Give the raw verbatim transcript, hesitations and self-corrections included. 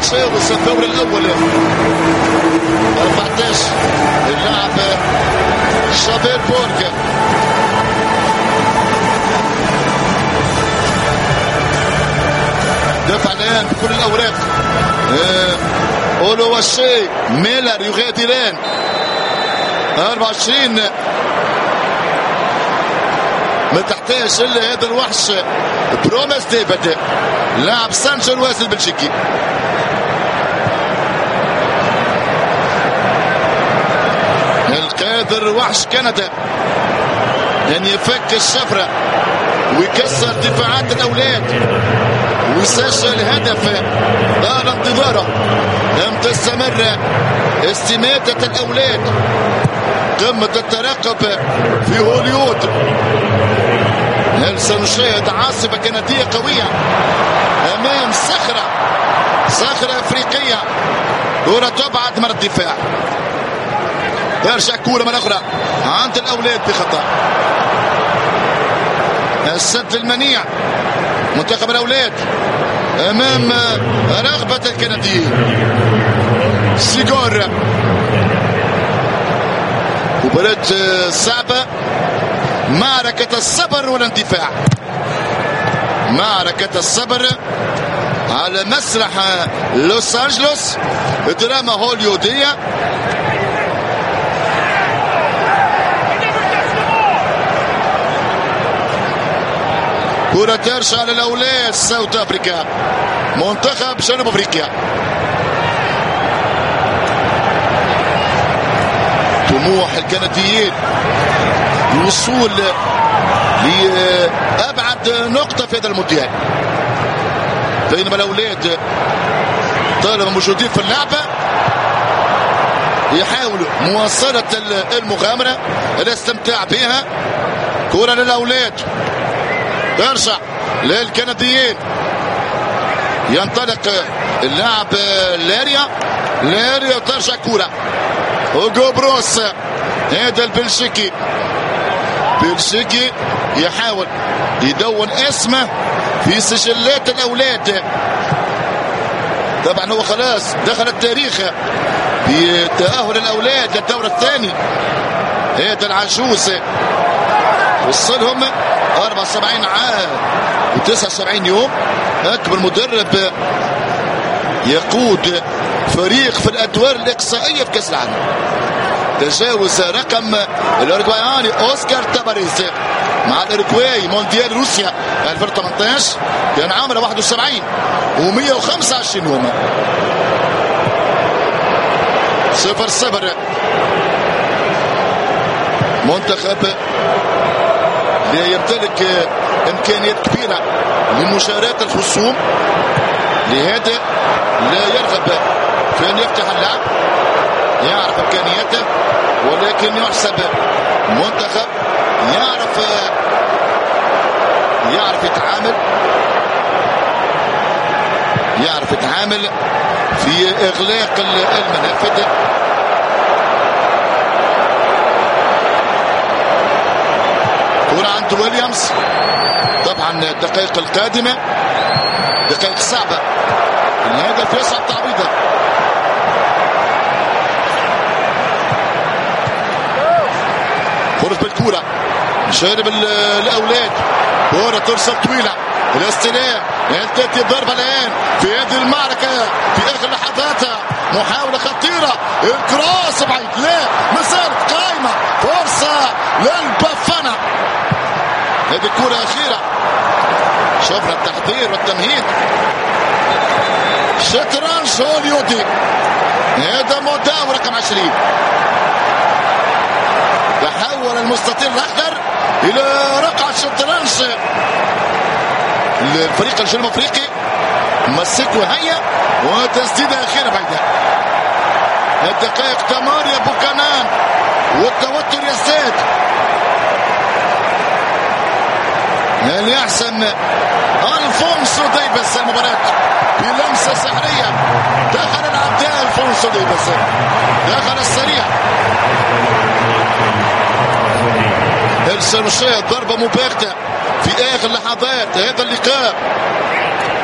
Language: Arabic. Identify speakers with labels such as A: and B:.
A: تجاوز الدور الاول أربعطاش اللاعب شابير بورك. دفع الان بكل الاوراق. اولو والشي ميلر يغادران أربعة وعشرين. ما تحتاج الا هذا الوحش بروميس ديفيد لاعب سان جيرويز البلجيكي. القادر وحش كندا ان يفك الشفره ويكسر دفاعات الاولاد ويسجل هدف طال انتظاره. لم تستمر استماتة الاولاد قمة الترقب في هوليود. سنشاهد عاصفة كندية قوية امام صخرة صخرة افريقية. كرة تبعد من الدفاع. ترجع كرة مرة اخرى عند الاولاد بخطأ. السد المنيع منتخب الاولاد امام رغبة الكنديين. سيجور مباراة صعبة. معركة الصبر والاندفاع. معركة الصبر على مسرح لوس أنجلوس دراما هوليودية. كرة ترجع للأولاد ساوث أفريقيا منتخب جنوب أفريقيا. طموح الكنديين الوصول لأبعد نقطة في هذا المونديال، بينما الأولاد طالما موجودين في اللعبة يحاولوا مواصلة المغامرة الاستمتاع بها. كرة للأولاد ترجع للكنديين. ينطلق اللاعب لاريا لاريا ترجع كرة اوغو بروس. هذا البلجيكي بلجيكي يحاول يدون اسمه في سجلات الاولاد. طبعا هو خلاص دخل التاريخ بتأهل الاولاد للدور الثاني. هذا العجوز وصلهم أربعة وسبعين عام وتسعة وسبعين يوم. اكبر مدرب يقود فريق في الادوار الاقصائيه في كاس العالم. تجاوز رقم الاورجواياني اوسكار تاباريز مع الاورجواي مونديال روسيا ألفين وثمانية عشر كان عامره واحد وسبعين ومئة وخمسة وعشرين يوم. صفر صفر. منتخب لا يمتلك امكانيات كبيره لمشاركه الخصوم، لهذا لا يرغب في ان يفتح اللعب. يعرف امكانياته ولكن يحسب منتخب يعرف يعرف يتعامل يعرف يتعامل في اغلاق المنافذ. كرة عند ويليامز. طبعا الدقائق القادمة دقائق صعبة. الهدف يصعب تعويضه. خرج بالكرة جانب الاولاد. كرة ترسل طويلة الاستلام. تأتي الضربة الآن في هذه المعركة في آخر لحظاتها. محاولة خطيرة. الكراس بعيد. لا ما زالت قائمة. فرصة للبافانا. هذه الكرة أخيرة. شفنا التحضير والتمهيد. شطرنج هوليودي. هذا مداو رقم عشرين. تحول المستطيل الأخضر إلى رقعة شطرنج. الفريق الجنوب افريقي مسك وهيا وتسديده اخيره بعيده. الدقائق تمار يا بوكانان والتوتر يزداد. هل يحسم الفونسو ديفيس المباراة بلمسه سحريه؟ دخل العداء الفونسو ديفيس. دخل السريع. ارسل الشاهد ضربه مباغته في اخر لحظات هذا اللقاء.